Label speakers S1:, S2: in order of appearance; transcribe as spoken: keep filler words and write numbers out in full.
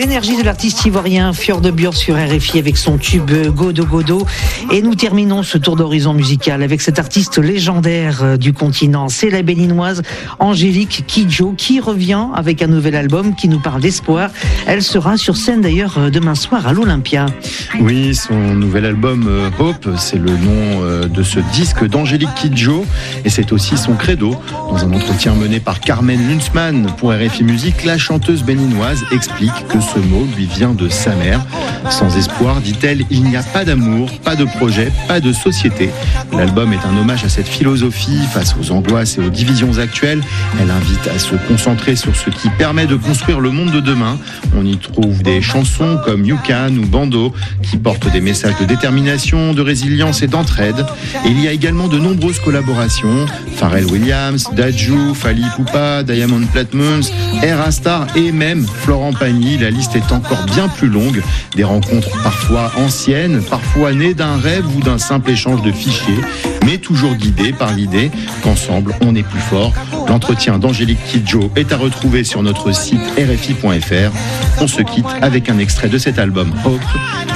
S1: l'énergie de l'artiste ivoirien Fjord de Bure sur R F I avec son tube Godo Godo. Et nous terminons ce tour d'horizon musical avec cette artiste légendaire du continent. C'est la béninoise Angélique Kidjo qui revient avec un nouvel album qui nous parle d'espoir. Elle sera sur scène d'ailleurs demain soir à l'Olympia.
S2: Oui, son nouvel album euh, Hope, c'est le nom euh, de ce disque d'Angélique Kidjo et c'est aussi son credo. Dans un entretien mené par Carmen Lunsman pour R F I Musique, la chanteuse béninoise explique que ce mot lui vient de sa mère. Sans espoir, dit-elle, il n'y a pas d'amour, pas de projet, pas de société. L'album est un hommage à cette philosophie face aux angoisses et aux divisions actuelles. Elle invite à se concentrer sur ce qui permet de construire le monde de demain. On y trouve des chansons comme You Can ou Bando qui portent des messages de détermination, de résilience et d'entraide. Et il y a également de nombreuses collaborations. Pharrell Williams, Dadju, Fally Ipupa, Diamond Platnumz, Era Star et même Florent Pagny. La liste est encore bien plus longue. Des rencontres parfois anciennes, parfois nées d'un rêve ou d'un simple échange de fichiers, mais toujours guidées par l'idée qu'ensemble on est plus fort. L'entretien d'Angélique Kidjo est à retrouver sur notre site R F I point F R. On se quitte avec un extrait de cet album Hope.